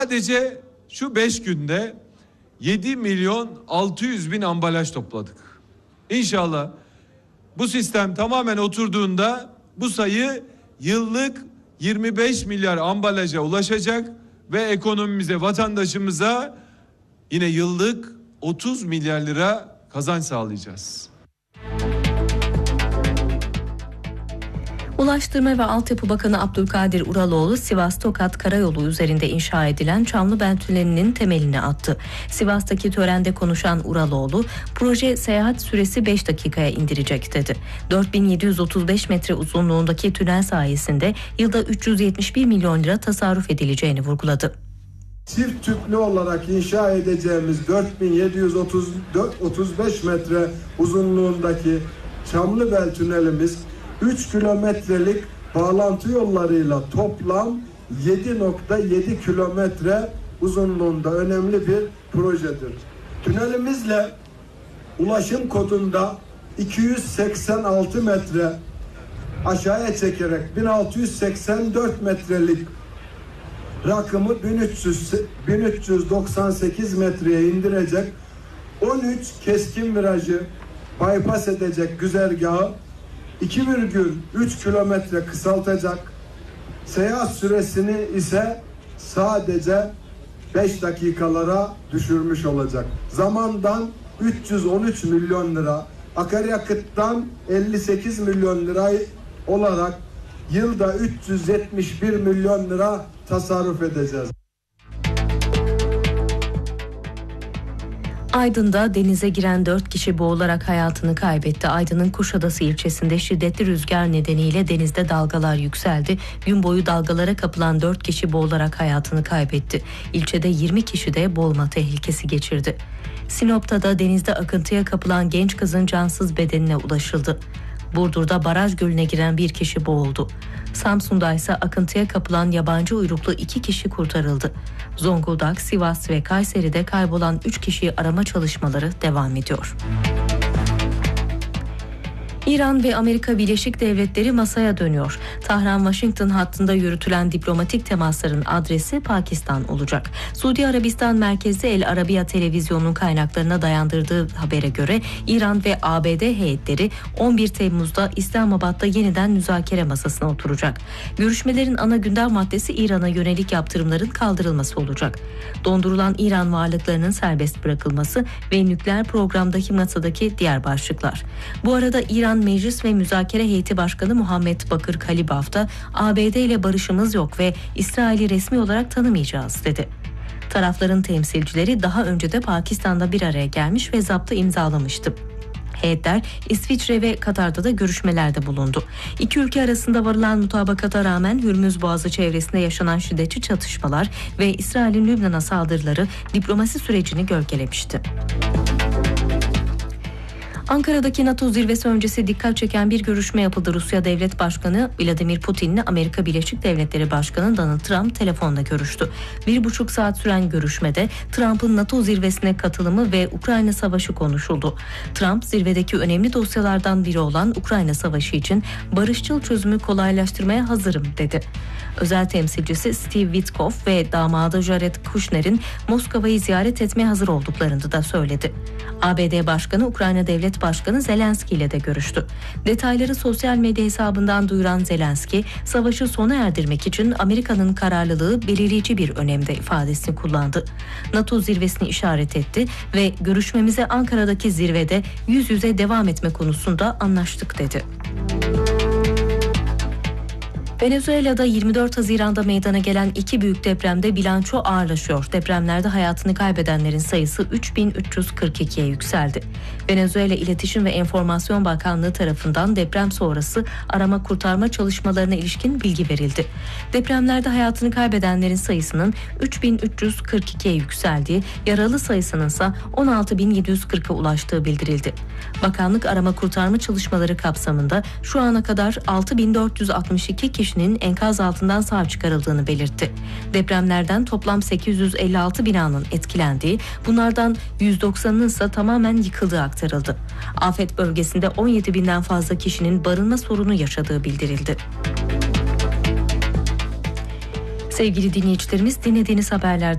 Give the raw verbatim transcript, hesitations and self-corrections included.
Sadece şu beş günde yedi milyon altı yüz bin ambalaj topladık. İnşallah bu sistem tamamen oturduğunda bu sayı yıllık yirmi beş milyar ambalaja ulaşacak ve ekonomimize, vatandaşımıza yine yıllık otuz milyar lira kazanç sağlayacağız. Ulaştırma ve Altyapı Bakanı Abdülkadir Uraloğlu, Sivas-Tokat Karayolu üzerinde inşa edilen Çamlıbel Tüneli'nin temelini attı. Sivas'taki törende konuşan Uraloğlu, proje seyahat süresi beş dakikaya indirecek dedi. dört bin yedi yüz otuz beş metre uzunluğundaki tünel sayesinde yılda üç yüz yetmiş bir milyon lira tasarruf edileceğini vurguladı. Çift tüplü olarak inşa edeceğimiz dört bin yedi yüz otuz beş metre uzunluğundaki Çamlıbel Tünelimiz üç kilometrelik bağlantı yollarıyla toplam yedi nokta yedi kilometre uzunluğunda önemli bir projedir. Tünelimizle ulaşım kodunda iki yüz seksen altı metre aşağıya çekerek bin altı yüz seksen dört metrelik rakımı bin üç yüz doksan sekiz metreye indirecek, on üç keskin virajı bypass edecek güzergahı iki virgül üç kilometre kısaltacak, seyahat süresini ise sadece beş dakikalara düşürmüş olacak. Zamandan üç yüz on üç milyon lira, akaryakıttan elli sekiz milyon lira olarak yılda üç yüz yetmiş bir milyon lira tasarruf edeceğiz. Aydın'da denize giren dört kişi boğularak hayatını kaybetti. Aydın'ın Kuşadası ilçesinde şiddetli rüzgar nedeniyle denizde dalgalar yükseldi. Gün boyu dalgalara kapılan dört kişi boğularak hayatını kaybetti. İlçede yirmi kişi de boğulma tehlikesi geçirdi. Sinop'ta da denizde akıntıya kapılan genç kızın cansız bedenine ulaşıldı. Burdur'da baraj gölüne giren bir kişi boğuldu. Samsun'da ise akıntıya kapılan yabancı uyruklu iki kişi kurtarıldı. Zonguldak, Sivas ve Kayseri'de kaybolan üç kişiyi arama çalışmaları devam ediyor. İran ve Amerika Birleşik Devletleri masaya dönüyor. Tahran-Washington hattında yürütülen diplomatik temasların adresi Pakistan olacak. Suudi Arabistan merkezli El Arabiya televizyonunun kaynaklarına dayandırdığı habere göre İran ve A B D heyetleri on bir Temmuz'da İslamabad'da yeniden müzakere masasına oturacak. Görüşmelerin ana gündem maddesi İran'a yönelik yaptırımların kaldırılması olacak. Dondurulan İran varlıklarının serbest bırakılması ve nükleer programdaki masadaki diğer başlıklar. Bu arada İran Meclis ve Müzakere Heyeti Başkanı Muhammed Bakır Kalibaf da A B D ile barışımız yok ve İsrail'i resmi olarak tanımayacağız dedi. Tarafların temsilcileri daha önce de Pakistan'da bir araya gelmiş ve zaptı imzalamıştı. Heyetler İsviçre ve Katar'da da görüşmelerde bulundu. İki ülke arasında varılan mutabakata rağmen Hürmüz Boğazı çevresinde yaşanan şiddetli çatışmalar ve İsrail'in Lübnan'a saldırıları diplomasi sürecini gölgelemişti. Ankara'daki NATO zirvesi öncesi dikkat çeken bir görüşme yapıldı. Rusya Devlet Başkanı Vladimir Putin'le Amerika Birleşik Devletleri Başkanı Donald Trump telefonla görüştü. Bir buçuk saat süren görüşmede Trump'ın NATO zirvesine katılımı ve Ukrayna Savaşı konuşuldu. Trump, zirvedeki önemli dosyalardan biri olan Ukrayna Savaşı için barışçıl çözümü kolaylaştırmaya hazırım dedi. Özel temsilcisi Steve Witkoff ve damadı Jared Kushner'in Moskova'yı ziyaret etmeye hazır olduklarını da söyledi. A B D Başkanı Ukrayna Devlet Başkanı Zelenski ile de görüştü. Detayları sosyal medya hesabından duyuran Zelenski, savaşı sona erdirmek için Amerika'nın kararlılığı belirleyici bir önemde ifadesini kullandı. NATO zirvesini işaret etti ve görüşmemize Ankara'daki zirvede yüz yüze devam etme konusunda anlaştık dedi. Venezuela'da yirmi dört Haziran'da meydana gelen iki büyük depremde bilanço ağırlaşıyor. Depremlerde hayatını kaybedenlerin sayısı üç bin üç yüz kırk ikiye yükseldi. Venezuela İletişim ve Enformasyon Bakanlığı tarafından deprem sonrası arama kurtarma çalışmalarına ilişkin bilgi verildi. Depremlerde hayatını kaybedenlerin sayısının üç bin üç yüz kırk ikiye yükseldiği, yaralı sayısının ise on altı bin yedi yüz kırka ulaştığı bildirildi. Bakanlık arama kurtarma çalışmaları kapsamında şu ana kadar altı bin dört yüz altmış iki kişi enkaz altından sağ çıkarıldığını belirtti. Depremlerden toplam sekiz yüz elli altı binanın etkilendiği, bunlardan yüz doksanının ise tamamen yıkıldığı aktarıldı. Afet bölgesinde on yedi binden fazla kişinin barınma sorunu yaşadığı bildirildi. Sevgili dinleyicilerimiz, dinlediğiniz haberlerden